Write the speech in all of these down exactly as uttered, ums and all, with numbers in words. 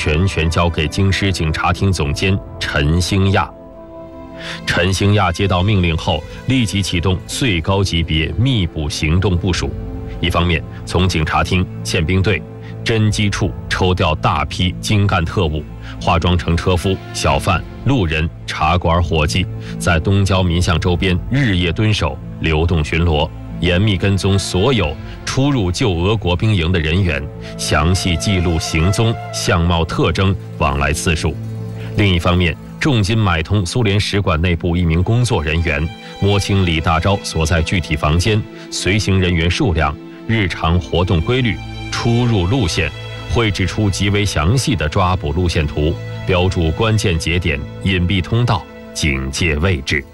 全权交给京师警察厅总监陈兴亚。陈兴亚接到命令后，立即启动最高级别密捕行动部署。一方面，从警察厅、宪兵队、侦缉处抽调大批精干特务，化妆成车夫、小贩、路人、茶馆伙计，在东郊民巷周边日夜蹲守，流动巡逻，严密跟踪所有出入旧俄国兵营的人员，详细记录行踪、相貌特征、往来次数。另一方面，重金买通苏联使馆内部一名工作人员，摸清李大钊所在具体房间、随行人员数量、日常活动规律、出入路线，绘制出极为详细的抓捕路线图，标注关键节点、隐蔽通道、警戒位置。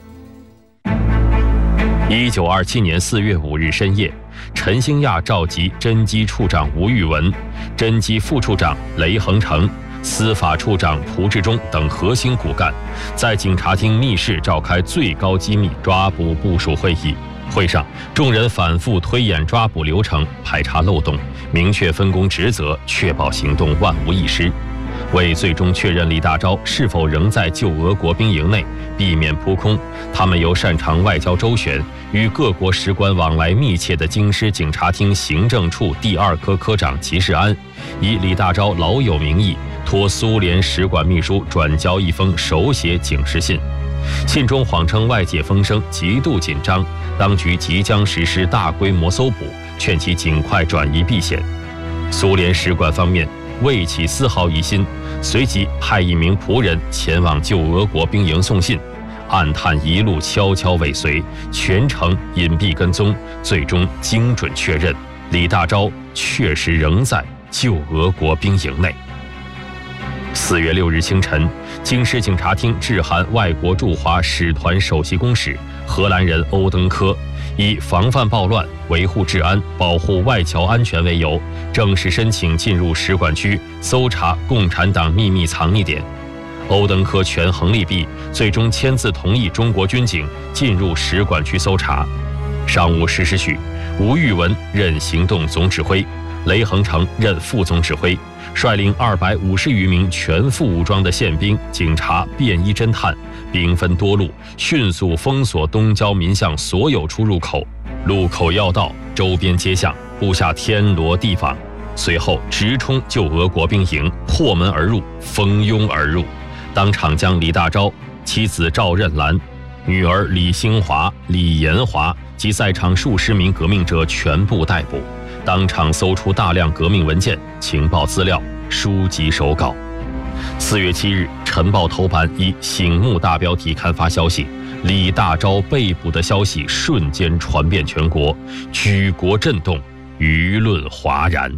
一九二七年四月五日深夜，陈兴亚召集侦缉处长吴玉文、侦缉副处长雷恒成、司法处长蒲志忠等核心骨干，在警察厅密室召开最高机密抓捕部署会议。会上，众人反复推演抓捕流程，排查漏洞，明确分工职责，确保行动万无一失。为最终确认李大钊是否仍在旧俄国兵营内，避免扑空，他们由擅长外交周旋、与各国使馆往来密切的京师警察厅行政处第二科科长齐世安，以李大钊老友名义，托苏联使馆秘书转交一封手写警示信。信中谎称外界风声极度紧张，当局即将实施大规模搜捕，劝其尽快转移避险。苏联使馆方面未起丝毫疑心，随即派一名仆人前往旧俄国兵营送信，暗探一路悄悄尾随，全程隐蔽跟踪，最终精准确认李大钊确实仍在旧俄国兵营内。四月六日清晨，京师警察厅致函外国驻华使团首席公使荷兰人欧登科，以防范暴乱、维护治安、保护外侨安全为由，正式申请进入使馆区搜查共产党秘密藏匿点。欧登科权衡利弊，最终签字同意中国军警进入使馆区搜查。上午十时许，吴玉文任行动总指挥，雷恒成任副总指挥，率领二百五十余名全副武装的宪兵、警察、便衣侦探，兵分多路，迅速封锁东郊民巷所有出入口、路口要道、周边街巷，布下天罗地网。随后直冲旧俄国兵营，破门而入，蜂拥而入，当场将李大钊、妻子赵任兰、女儿李兴华、李延华及在场数十名革命者全部逮捕。当场搜出大量革命文件、情报资料、书籍手稿。四月七日，《晨报》头版以醒目大标题刊发消息，李大钊被捕的消息瞬间传遍全国，举国震动，舆论哗然。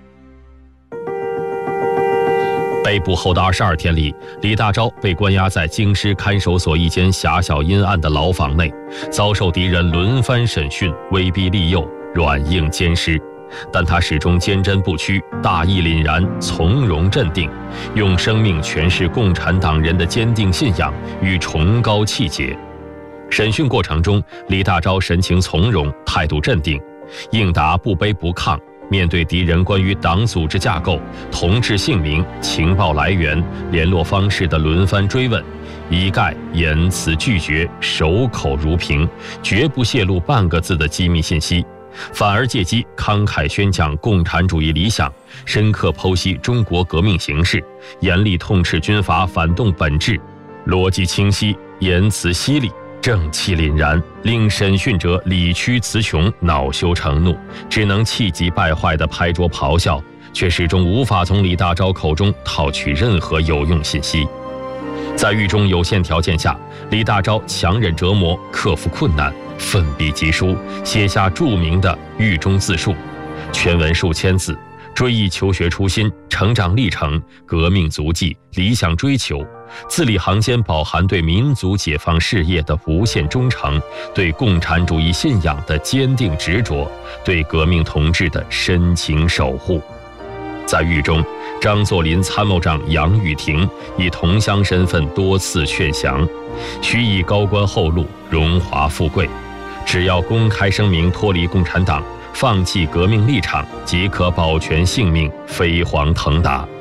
被捕后的二十二天里，李大钊被关押在京师看守所一间狭小阴暗的牢房内，遭受敌人轮番审讯、威逼利诱、软硬兼施。但他始终坚贞不屈，大义凛然，从容镇定，用生命诠释共产党人的坚定信仰与崇高气节。审讯过程中，李大钊神情从容，态度镇定，应答不卑不亢。面对敌人关于党组织架构、同志姓名、情报来源、联络方式的轮番追问，一概言辞拒绝，守口如瓶，绝不泄露半个字的机密信息，反而借机慷慨宣讲共产主义理想，深刻剖析中国革命形势，严厉痛斥军阀反动本质，逻辑清晰，言辞犀利，正气凛然，令审讯者理屈词穷，恼羞成怒，只能气急败坏地拍桌咆哮，却始终无法从李大钊口中套取任何有用信息。在狱中有限条件下，李大钊强忍折磨，克服困难，奋笔疾书，写下著名的狱中自述，全文数千字，追忆求学初心、成长历程、革命足迹、理想追求，字里行间饱含对民族解放事业的无限忠诚，对共产主义信仰的坚定执着，对革命同志的深情守护。在狱中，张作霖参谋长杨宇霆以同乡身份多次劝降，许以高官厚禄、荣华富贵，只要公开声明脱离共产党，放弃革命立场，即可保全性命，飞黄腾达。